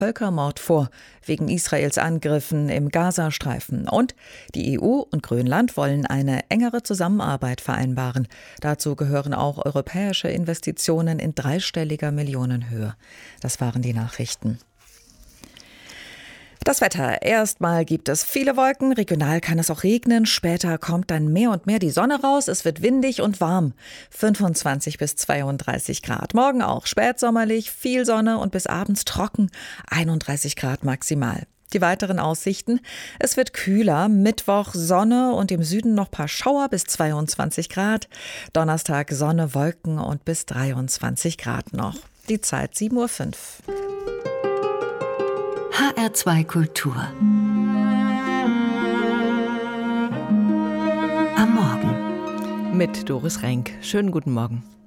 Völkermord vor, wegen Israels Angriffen im Gazastreifen. Und die EU und Grönland wollen eine engere Zusammenarbeit vereinbaren. Dazu gehören auch europäische Investitionen in dreistelliger Millionenhöhe. Das waren die Nachrichten. Das Wetter. Erstmal gibt es viele Wolken, regional kann es auch regnen, später kommt dann mehr und mehr die Sonne raus, es wird windig und warm. 25 bis 32 Grad. Morgen auch spätsommerlich, viel Sonne und bis abends trocken, 31 Grad maximal. Die weiteren Aussichten: Es wird kühler, Mittwoch Sonne und im Süden noch paar Schauer bis 22 Grad. Donnerstag Sonne, Wolken und bis 23 Grad noch. Die Zeit 7:05 Uhr. HR2 Kultur. Am Morgen. Mit Doris Renk. Schönen guten Morgen.